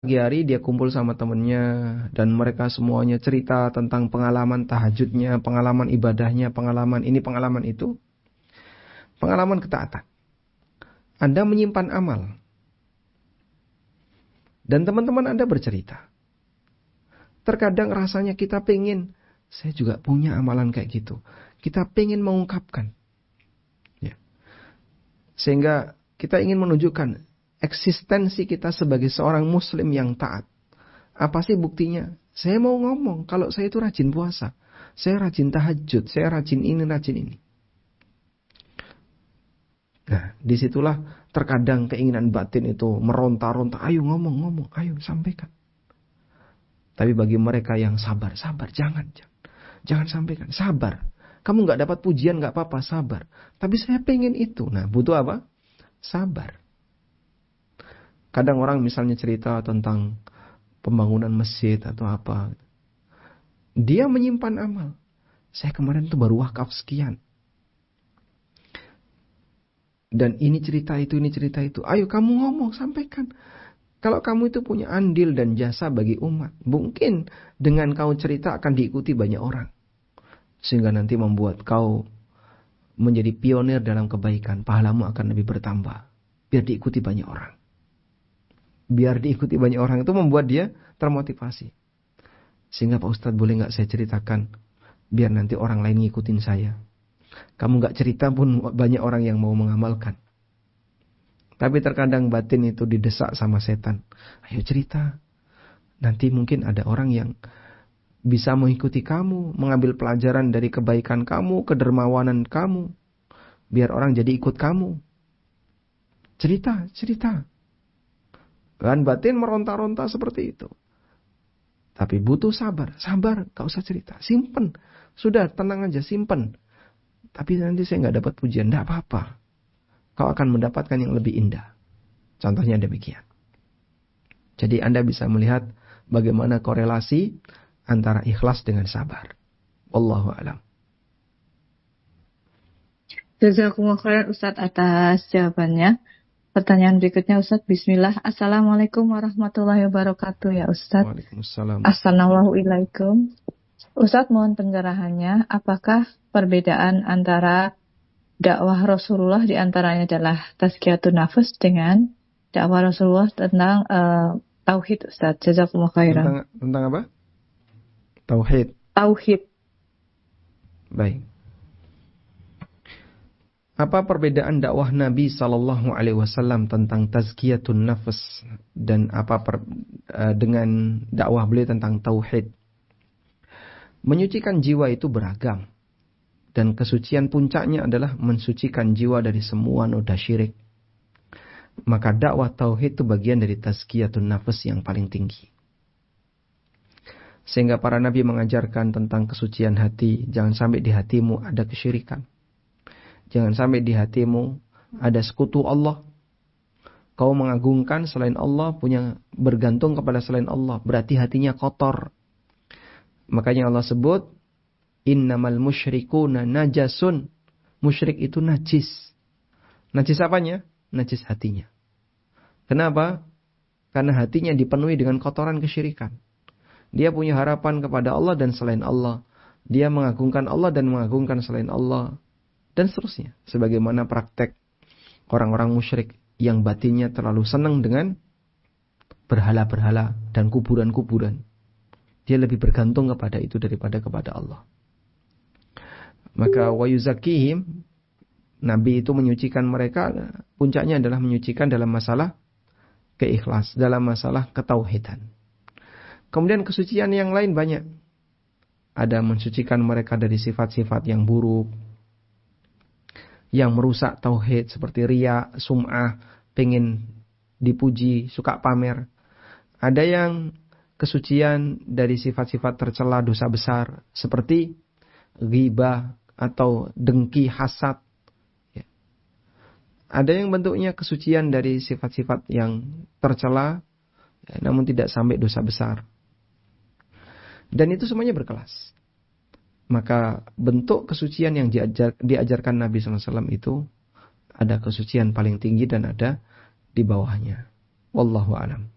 Pagi hari dia kumpul sama temennya dan mereka semuanya cerita tentang pengalaman tahajudnya, pengalaman ibadahnya, pengalaman ini, pengalaman itu, pengalaman ketaatan. Anda menyimpan amal dan teman-teman Anda bercerita. Terkadang rasanya kita pengen, saya juga punya amalan kayak gitu. Kita pengen mengungkapkan, ya. Sehingga kita ingin menunjukkan eksistensi kita sebagai seorang muslim yang taat. Apa sih buktinya? Saya mau ngomong kalau saya itu rajin puasa, saya rajin tahajud, saya rajin ini, rajin ini. Nah, disitulah terkadang keinginan batin itu meronta-ronta, ayo ngomong, ayo sampaikan. Tapi bagi mereka yang sabar, jangan sampaikan, sabar. Kamu nggak dapat pujian nggak apa-apa, sabar. Tapi saya pengen itu. Nah, butuh apa? Sabar. Kadang orang misalnya cerita tentang pembangunan masjid atau apa. Dia menyimpan amal. Saya kemarin tuh baru wakaf sekian. Dan ini cerita itu. Ayo kamu ngomong, sampaikan. Kalau kamu itu punya andil dan jasa bagi umat. Mungkin dengan kau cerita akan diikuti banyak orang. Sehingga nanti membuat kau menjadi pionir dalam kebaikan. Pahalamu akan lebih bertambah. Biar diikuti banyak orang. Itu membuat dia termotivasi. Sehingga Pak Ustadz boleh gak saya ceritakan, biar nanti orang lain ngikutin saya. Kamu gak cerita pun banyak orang yang mau mengamalkan. Tapi terkadang batin itu didesak sama setan. Ayo cerita. Nanti mungkin ada orang yang bisa mengikuti kamu, mengambil pelajaran dari kebaikan kamu, kedermawanan kamu. Biar orang jadi ikut kamu. Cerita. Dan batin meronta-ronta seperti itu. Tapi butuh sabar, gak usah cerita, simpen. Sudah, tenang aja, simpen. Tapi nanti saya gak dapat pujian, gak apa-apa. Kau akan mendapatkan yang lebih indah. Contohnya demikian. Jadi Anda bisa melihat bagaimana korelasi antara ikhlas dengan sabar. Wallahu a'lam. Jazakumullah khairan Ustadz atas jawabannya. Pertanyaan berikutnya Ustadz, bismillah. Assalamualaikum warahmatullahi wabarakatuh ya Ustadz. Waalaikumsalam. Assalamualaikum. Ustadz mohon pencerahannya, apakah perbedaan antara dakwah Rasulullah diantaranya adalah tazkiyatun nafas dengan dakwah Rasulullah tentang tauhid Ustadz. Jazakumullah khairan. Tentang apa? Tauhid. Baik. Apa perbedaan dakwah Nabi Sallallahu Alaihi Wasallam tentang tazkiyatun nafas dan dengan dakwah beliau tentang tauhid? Menyucikan jiwa itu beragam dan kesucian puncaknya adalah mensucikan jiwa dari semua noda syirik. Maka dakwah tauhid itu bagian dari tazkiyatun nafas yang paling tinggi. Sehingga para nabi mengajarkan tentang kesucian hati, jangan sampai di hatimu ada kesyirikan. Jangan sampai di hatimu ada sekutu Allah. Kau mengagungkan selain Allah, bergantung kepada selain Allah. Berarti hatinya kotor. Makanya Allah sebut, innamal musyrikuna najasun. Musyrik itu najis. Najis apanya? Najis hatinya. Kenapa? Karena hatinya dipenuhi dengan kotoran kesyirikan. Dia punya harapan kepada Allah dan selain Allah. Dia mengagungkan Allah dan mengagungkan selain Allah. Dan seterusnya. Sebagaimana praktek orang-orang musyrik yang batinnya terlalu senang dengan berhala-berhala dan kuburan-kuburan. Dia lebih bergantung kepada itu daripada kepada Allah. Maka wa yuzakihim, Nabi itu menyucikan mereka, puncaknya adalah menyucikan dalam masalah keikhlas, dalam masalah ketauhidan. Kemudian kesucian yang lain banyak. Ada mensucikan mereka dari sifat-sifat yang buruk, yang merusak tauhid seperti riya, sum'ah, pengen dipuji, suka pamer. Ada yang kesucian dari sifat-sifat tercela dosa besar seperti ghibah atau dengki, hasad. Ya. Ada yang bentuknya kesucian dari sifat-sifat yang tercela, ya, namun tidak sampai dosa besar. Dan itu semuanya berkelas. Maka bentuk kesucian yang diajarkan Nabi SAW itu ada kesucian paling tinggi dan ada di bawahnya. Wallahu a'lam.